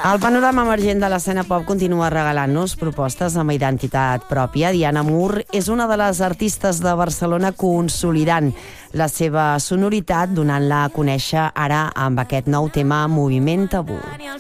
El panorama emergent de l'escena pop continua regalant-nos propostes amb identitat pròpia. Diana Mur és una de les artistes de Barcelona consolidant la seva sonoritat, donant-la a conèixer ara amb aquest nou tema Moviment Tabú.